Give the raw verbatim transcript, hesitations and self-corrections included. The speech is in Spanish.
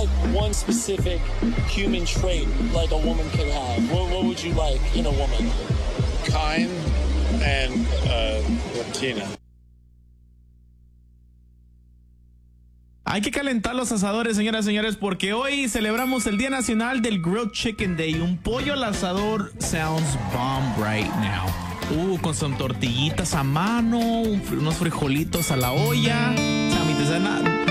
like one specific human trait like a woman could have? What, what would you like in a woman? Kind and uh, Latina. Hay que calentar los asadores, señoras y señores, porque hoy celebramos el Día Nacional del Grilled Chicken Day. Un pollo al asador sounds bomb right now. Uh, con son tortillitas a mano, un- unos frijolitos a la olla. O sea, mi tesana,